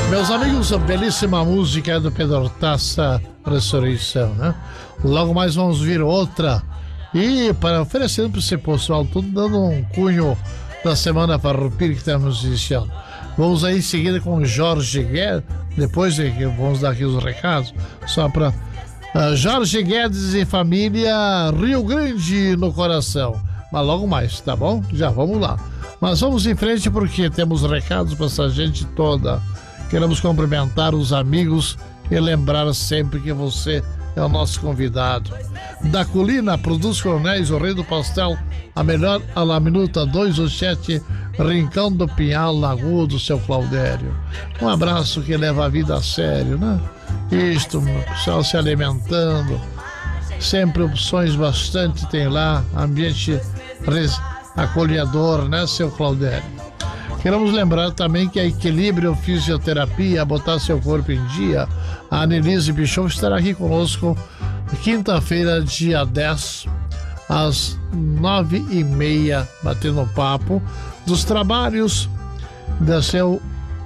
Meus amigos, a belíssima música é do Pedro Taça, Ressurreição, né? Logo mais vamos vir outra. E para oferecendo para esse pessoal, tudo dando um cunho da Semana Farroupilha que estamos iniciando. Vamos aí em seguida com Jorge Guedes, depois vamos dar aqui os recados, só para Jorge Guedes e família, Rio Grande no coração. Mas logo mais, tá bom? Já vamos lá. Mas vamos em frente porque temos recados para essa gente toda. Queremos cumprimentar os amigos e lembrar sempre que você é o nosso convidado. Da Colina, Produtos Coronéis, o Rei do Pastel, a melhor a la minuta 287, Rincão do Pinhal, Lagoa do Seu Claudério. Um abraço que leva a vida a sério, né? Isto, o pessoal se alimentando, sempre opções bastante tem lá, ambiente acolhedor, né, Seu Claudério? Queremos lembrar também que a Equilíbrio Fisioterapia, botar seu corpo em dia, a Annelise Bischoff estará aqui conosco quinta-feira, dia 10, às 9h30, batendo papo dos trabalhos seu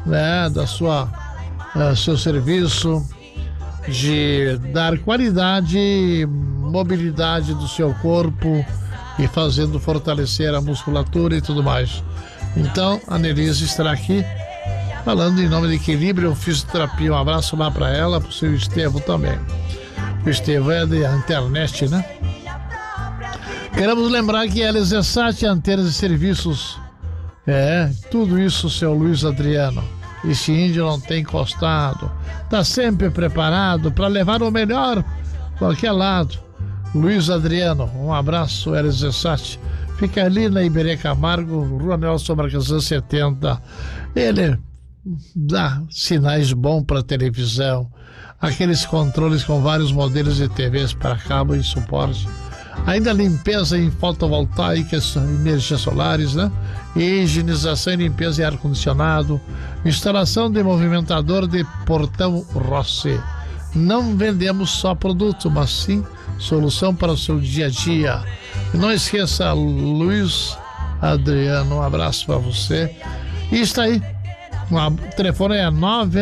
serviço de dar qualidade e mobilidade do seu corpo e fazendo fortalecer a musculatura e tudo mais. Então, a Annelise estará aqui falando em nome de Equilíbrio Fisioterapia. Um abraço lá para ela, para o seu Estevão também. O Estevão é da internet, né? Queremos lembrar que a LZSAT, antenas e serviços, tudo isso, seu Luiz Adriano. Esse índio não tem encostado, está sempre preparado para levar o melhor a qualquer lado. Luiz Adriano, um abraço, LZSAT. Fica ali na Iberê Camargo, Rua Nelson Marquesan 70. Ele dá sinais bons para televisão, aqueles controles com vários modelos de TVs para cabo e suporte. Ainda limpeza em fotovoltaica, energias solares, né? E higienização e limpeza em ar-condicionado. Instalação de movimentador de portão Rossi. Não vendemos só produto, mas sim solução para o seu dia a dia. E não esqueça, Luiz Adriano, um abraço para você. E está aí, o telefone é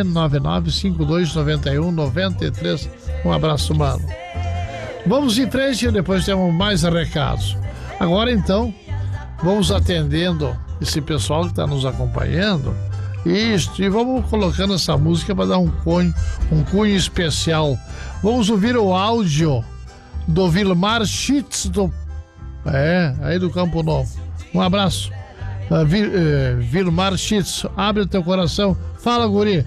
999-5291-93. Um abraço, mano. Vamos em frente, depois temos mais recados. Agora então, vamos atendendo esse pessoal que está nos acompanhando. Isso, e vamos colocando essa música para dar um cunho especial. Vamos ouvir o áudio do Vilmar Schitz, aí do Campo Novo. Um abraço. Vilmar Schitz, abre o teu coração. Fala, guri.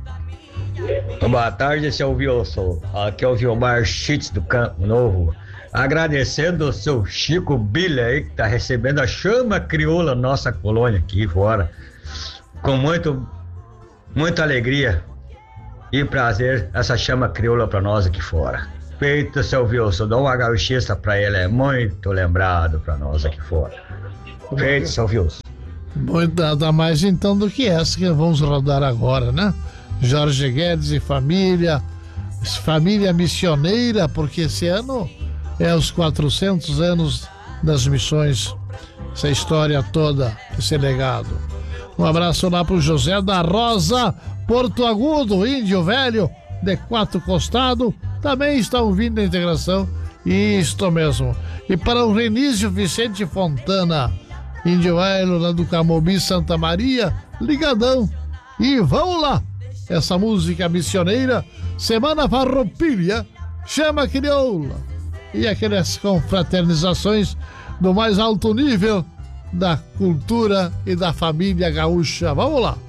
Boa tarde, seu Wilson. Aqui é o Vilmar Schitz do Campo Novo. Agradecendo o seu Chico Bilha aí, que tá recebendo a chama crioula nossa colônia aqui fora. Com muita alegria e prazer, essa chama crioula pra nós aqui fora. Feito, seu Wilson, dá uma gauchista pra ele, é muito lembrado pra nós aqui fora. Feito, seu Wilson. Nada mais então do que essa que vamos rodar agora, né? Jorge Guedes e família missioneira, porque esse ano é os 400 anos das missões, essa história toda, esse legado. Um abraço lá pro José da Rosa, Porto Agudo, Índio Velho, de Quatro Costado, também está ouvindo a integração, isto mesmo. E para o Renísio Vicente Fontana, Índio Velho, lá do Camobi, Santa Maria, ligadão. E vamos lá, essa música missioneira, Semana Farroupilha, chama crioula. E aquelas confraternizações do mais alto nível da cultura e da família gaúcha. Vamos lá.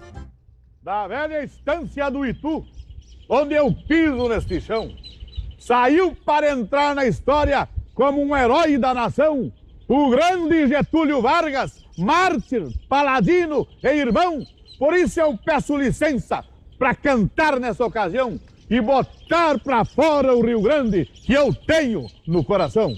Da velha estância do Itu, onde eu piso neste chão, saiu para entrar na história como um herói da nação, o grande Getúlio Vargas, mártir, paladino e irmão. Por isso eu peço licença para cantar nessa ocasião e botar para fora o Rio Grande que eu tenho no coração.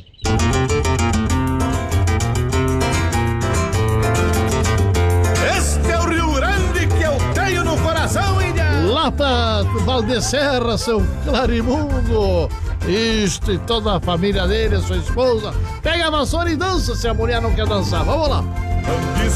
Este é o Rio Grande que eu tenho no coração, Índia! Lá pra Valdeserra, seu Clarimundo! Isto, e toda a família dele, sua esposa. Pega a vassoura e dança se a mulher não quer dançar. Vamos lá!